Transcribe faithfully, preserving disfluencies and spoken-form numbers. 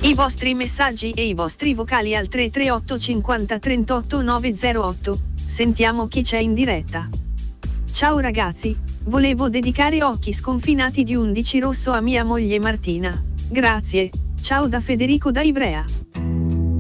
I vostri messaggi e i vostri vocali al tre tre otto cinquanta trentotto nove zero otto. Sentiamo chi c'è in diretta. Ciao ragazzi, volevo dedicare Occhi sconfinati di undici rosso a mia moglie Martina. Grazie. Ciao da Federico da Ivrea.